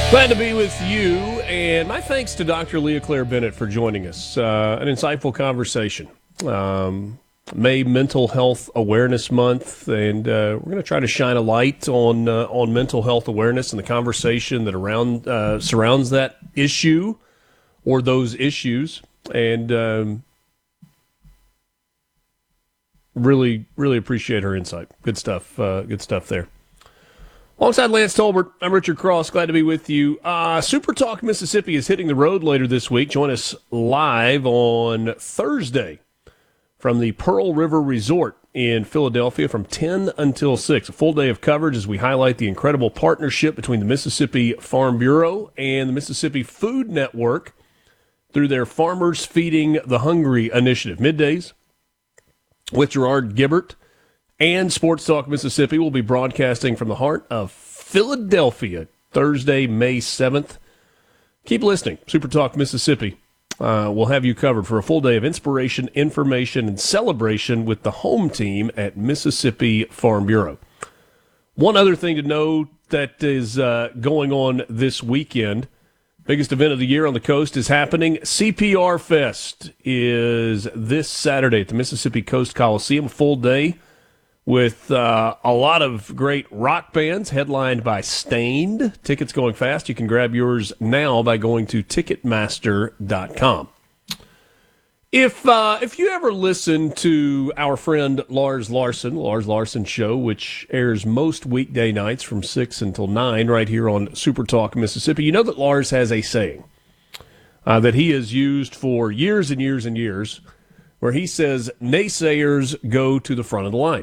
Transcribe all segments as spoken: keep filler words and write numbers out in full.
Glad to be with you, and my thanks to Doctor Leah Claire Bennett for joining us. Uh, an insightful conversation. Um, May Mental Health Awareness Month, and uh, we're going to try to shine a light on uh, on mental health awareness and the conversation that around uh, surrounds that issue or those issues, and um, really, really appreciate her insight. Good stuff. Uh, good stuff there. Alongside Lance Tolbert, I'm Richard Cross. Glad to be with you. Uh, Super Talk Mississippi is hitting the road later this week. Join us live on Thursday from the Pearl River Resort in Philadelphia from ten until six. A full day of coverage as we highlight the incredible partnership between the Mississippi Farm Bureau and the Mississippi Food Network through their Farmers Feeding the Hungry initiative. Middays with Gerard Gibbert and Sports Talk Mississippi will be broadcasting from the heart of Philadelphia Thursday, May seventh. Keep listening. Super Talk Mississippi uh, will have you covered for a full day of inspiration, information, and celebration with the home team at Mississippi Farm Bureau. One other thing to know that is uh, going on this weekend, biggest event of the year on the coast is happening. C P R Fest is this Saturday at the Mississippi Coast Coliseum, a full day with uh, a lot of great rock bands headlined by Stained. Tickets going fast. You can grab yours now by going to ticketmaster dot com. If uh, if you ever listen to our friend Lars Larson, Lars Larson Show, which airs most weekday nights from six until nine right here on Super Talk Mississippi, you know that Lars has a saying uh, that he has used for years and years and years where he says, naysayers go to the front of the line.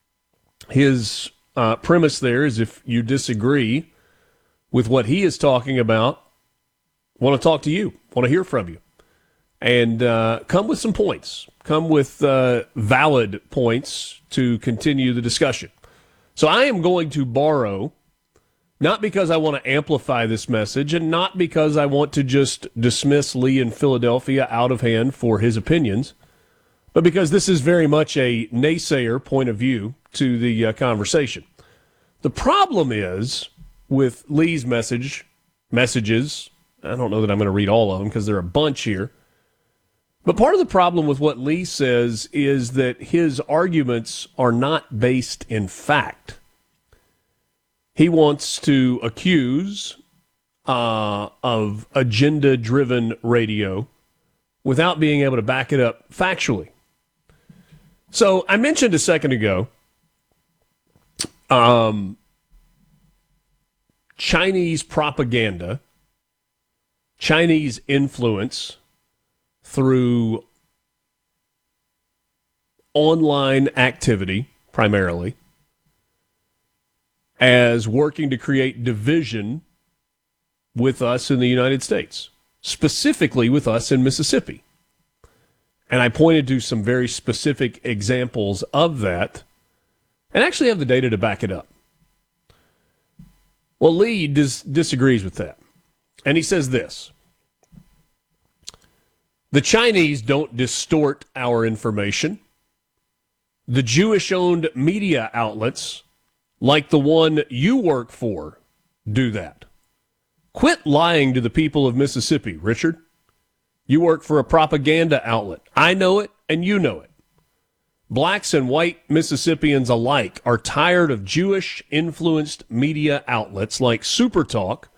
His uh, premise there is if you disagree with what he is talking about, want to talk to you, want to hear from you. And uh, come with some points. Come with uh, valid points to continue the discussion. So I am going to borrow, not because I want to amplify this message and not because I want to just dismiss Lee in Philadelphia out of hand for his opinions, but because this is very much a naysayer point of view to the uh, conversation. The problem is with Lee's message, messages, I don't know that I'm going to read all of them because there are a bunch here, but part of the problem with what Lee says is that his arguments are not based in fact. He wants to accuse uh, of agenda-driven radio without being able to back it up factually. So I mentioned a second ago um, Chinese propaganda, Chinese influence through online activity, primarily, as working to create division with us in the United States, specifically with us in Mississippi. And I pointed to some very specific examples of that and actually have the data to back it up. Well, Lee dis- disagrees with that. And he says this: the Chinese don't distort our information. The Jewish-owned media outlets, like the one you work for, do that. Quit lying to the people of Mississippi, Richard. You work for a propaganda outlet. I know it, and you know it. Blacks and white Mississippians alike are tired of Jewish-influenced media outlets like SuperTalk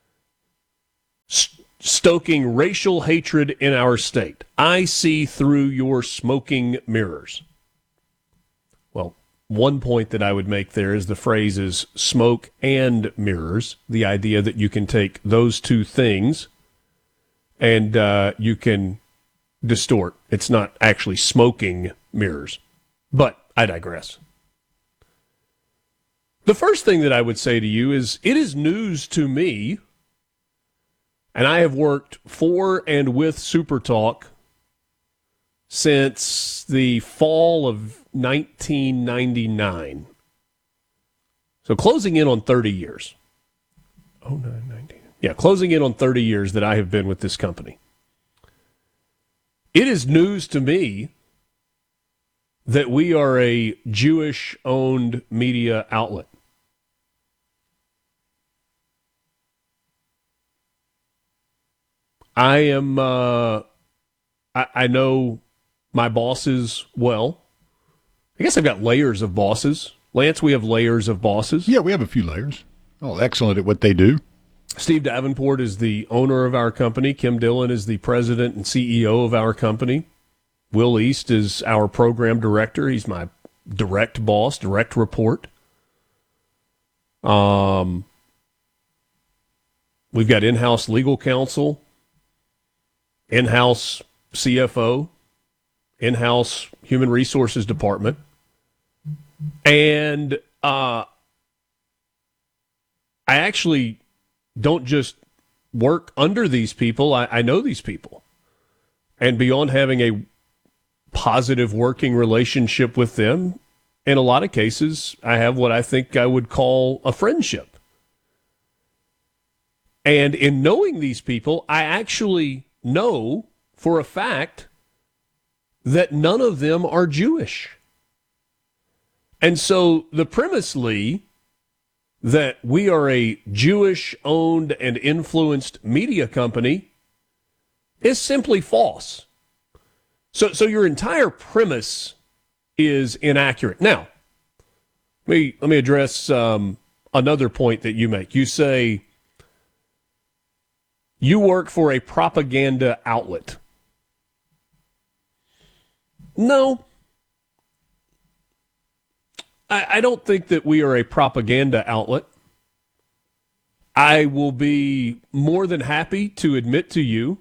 st- stoking racial hatred in our state. I see through your smoking mirrors. Well, one point that I would make there is the phrase is smoke and mirrors, the idea that you can take those two things and uh, you can distort. It's not actually smoking mirrors. But I digress. The first thing that I would say to you is it is news to me, and I have worked for and with SuperTalk since the fall of nineteen ninety-nine. So closing in on thirty years. Oh, nine, nineteen. Yeah, closing in on thirty years that I have been with this company. It is news to me that we are a Jewish-owned media outlet. I am, uh, I, I know my bosses well. I guess I've got layers of bosses. Lance, we have layers of bosses. Yeah, we have a few layers. Oh, excellent at what they do. Steve Davenport is the owner of our company. Kim Dillon is the president and C E O of our company. Will East is our program director. He's my direct boss, direct report. Um, we've got in-house legal counsel, in-house C F O, in-house human resources department. And uh, I actually don't just work under these people. I, I know these people. And beyond having a positive working relationship with them, in a lot of cases, I have what I think I would call a friendship. And in knowing these people, I actually know for a fact that none of them are Jewish. And so the premise, Lee, that we are a Jewish-owned and influenced media company is simply false. So, so your entire premise is inaccurate. Now, let me, let me address um, another point that you make. You say you work for a propaganda outlet. No. I, I don't think that we are a propaganda outlet. I will be more than happy to admit to you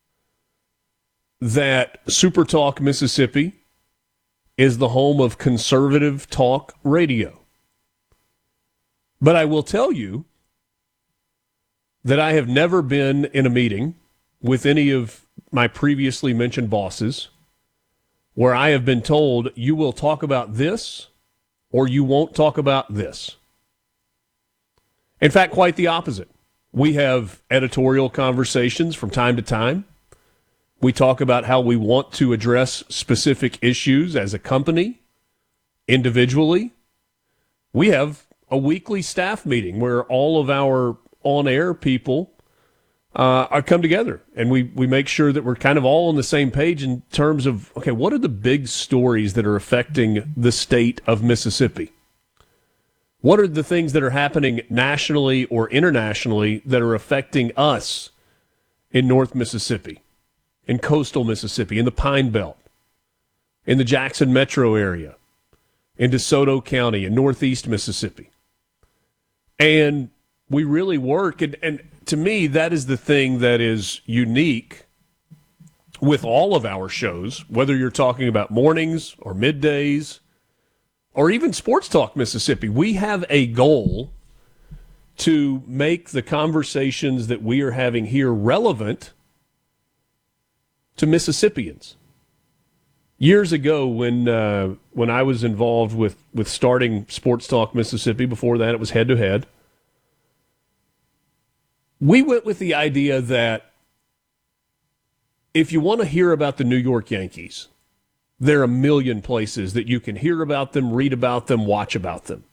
that Super Talk Mississippi is the home of conservative talk radio. But I will tell you that I have never been in a meeting with any of my previously mentioned bosses where I have been told you will talk about this or you won't talk about this. In fact, quite the opposite. We have editorial conversations from time to time. We talk about how we want to address specific issues as a company, individually. We have a weekly staff meeting where all of our on-air people uh, are come together, and we, we make sure that we're kind of all on the same page in terms of, okay, what are the big stories that are affecting the state of Mississippi? What are the things that are happening nationally or internationally that are affecting us in North Mississippi, in coastal Mississippi, in the Pine Belt, in the Jackson metro area, in DeSoto County, in northeast Mississippi? And we really work, and, and to me, that is the thing that is unique with all of our shows, whether you're talking about mornings or middays or even Sports Talk Mississippi. We have a goal to make the conversations that we are having here relevant to Mississippians. Years ago, when uh, when I was involved with, with starting Sports Talk Mississippi, before that it was Head to Head, we went with the idea that if you want to hear about the New York Yankees, there are a million places that you can hear about them, read about them, watch about them.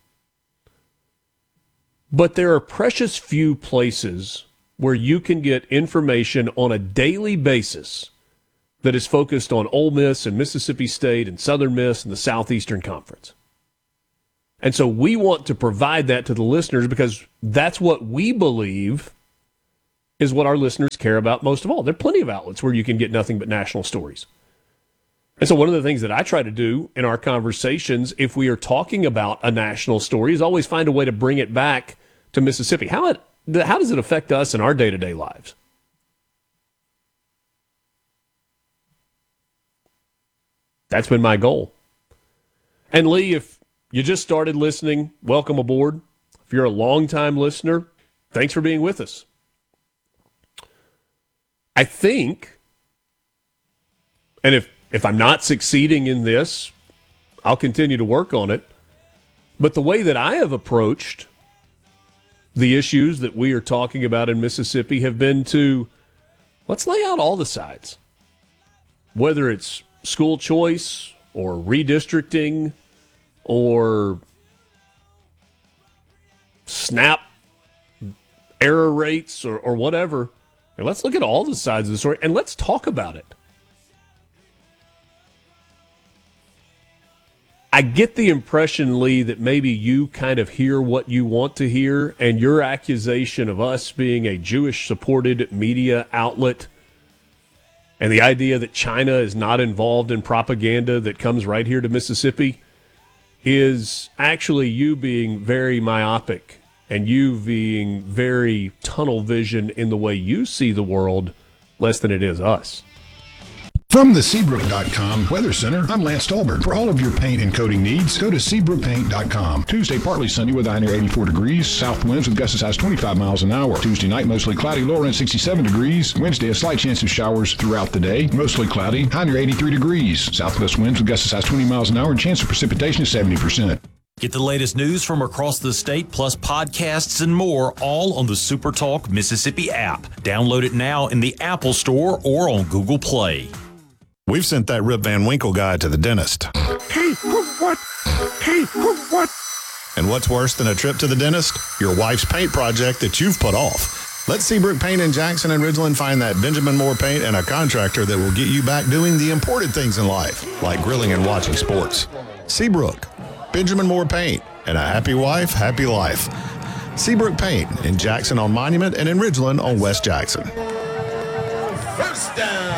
But there are precious few places where you can get information on a daily basis that is focused on Ole Miss and Mississippi State and Southern Miss and the Southeastern Conference. And so we want to provide that to the listeners because that's what we believe is what our listeners care about most of all. There are plenty of outlets where you can get nothing but national stories. And so one of the things that I try to do in our conversations, if we are talking about a national story, is always find a way to bring it back to Mississippi. How it, how does it affect us in our day-to-day lives? That's been my goal. And Lee, if you just started listening, welcome aboard. If you're a longtime listener, thanks for being with us. I think, and if, if I'm not succeeding in this, I'll continue to work on it. But the way that I have approached the issues that we are talking about in Mississippi have been to, let's lay out all the sides. Whether it's school choice or redistricting or SNAP error rates or, or whatever, And let's look at all the sides of the story, and let's talk about it. I get the impression, Lee, that maybe you kind of hear what you want to hear, and your accusation of us being a Jewish-supported media outlet and the idea that China is not involved in propaganda that comes right here to Mississippi is actually you being very myopic and you being very tunnel vision in the way you see the world less than it is us. From the Seabrook dot com Weather Center, I'm Lance Tolbert. For all of your paint and coating needs, go to Seabrook Paint dot com. Tuesday, partly sunny with a high near eighty-four degrees. South winds with gusts as high as twenty-five miles an hour. Tuesday night, mostly cloudy, lower end sixty-seven degrees. Wednesday, a slight chance of showers throughout the day. Mostly cloudy, high near eighty-three degrees. Southwest winds with gusts as high as twenty miles an hour and chance of precipitation is seventy percent. Get the latest news from across the state, plus podcasts and more, all on the SuperTalk Mississippi app. Download it now in the Apple Store or on Google Play. We've sent that Rip Van Winkle guy to the dentist. Hey, what? Hey, what? And what's worse than a trip to the dentist? Your wife's paint project that you've put off. Let Seabrook Paint in Jackson and Ridgeland find that Benjamin Moore paint and a contractor that will get you back doing the important things in life, like grilling and watching sports. Seabrook, Benjamin Moore Paint, and a happy wife, happy life. Seabrook Paint in Jackson on Monument and in Ridgeland on West Jackson. First down.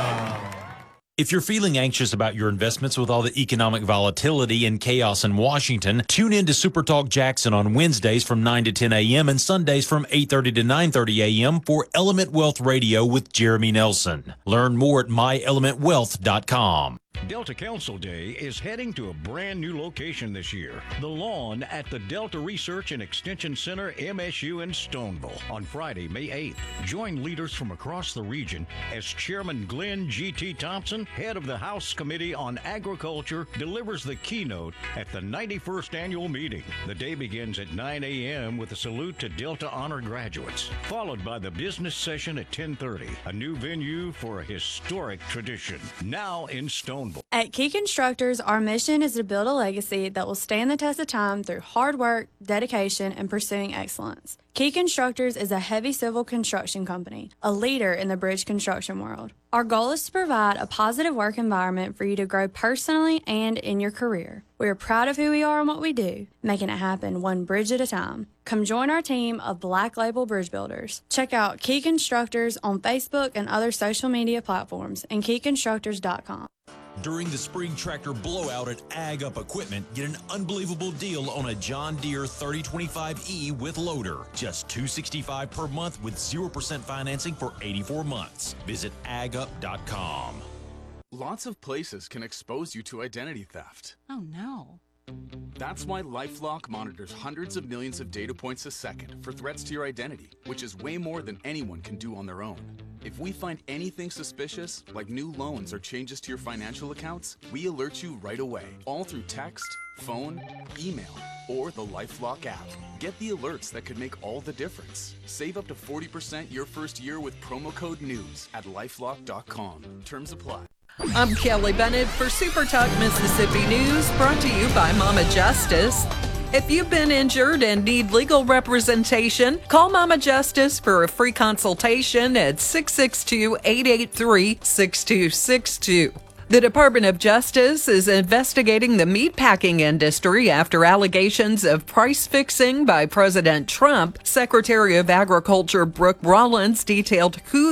If you're feeling anxious about your investments with all the economic volatility and chaos in Washington, tune in to Super Talk Jackson on Wednesdays from nine to ten a.m. and Sundays from eight thirty to nine thirty a.m. for Element Wealth Radio with Jeremy Nelson. Learn more at my element wealth dot com. Delta Council Day is heading to a brand new location this year. The Lawn at the Delta Research and Extension Center, M S U in Stoneville, on Friday, May eighth. Join leaders from across the region as Chairman Glenn G T. Thompson, head of the House Committee on Agriculture, delivers the keynote at the ninety-first annual meeting. The day begins at nine a.m. with a salute to Delta Honor graduates, followed by the business session at ten thirty, a new venue for a historic tradition, now in Stoneville. At Key Constructors, our mission is to build a legacy that will stand the test of time through hard work, dedication, and pursuing excellence. Key Constructors is a heavy civil construction company, a leader in the bridge construction world. Our goal is to provide a positive work environment for you to grow personally and in your career. We are proud of who we are and what we do, making it happen one bridge at a time. Come join our team of Black Label Bridge Builders. Check out Key Constructors on Facebook and other social media platforms and key constructors dot com. During the spring tractor blowout at Ag Up Equipment, get an unbelievable deal on a John Deere thirty twenty-five E with loader. Just two hundred sixty-five dollars per month with zero percent financing for eighty-four months. Visit ag up dot com. Lots of places can expose you to identity theft. Oh no. That's why LifeLock monitors hundreds of millions of data points a second for threats to your identity, which is way more than anyone can do on their own. If we find anything suspicious, like new loans or changes to your financial accounts, we alert you right away, all through text, phone, email, or the LifeLock app. Get the alerts that could make all the difference. Save up to forty percent your first year with promo code NEWS at lifelock dot com. Terms apply. I'm Kelly Bennett for Super Talk Mississippi News, brought to you by Mama Justice. If you've been injured and need legal representation, call Mama Justice for a free consultation at six six two, eight eight three, six two six two. The Department of Justice is investigating the meatpacking industry after allegations of price fixing by President Trump. Secretary of Agriculture Brooke Rollins detailed who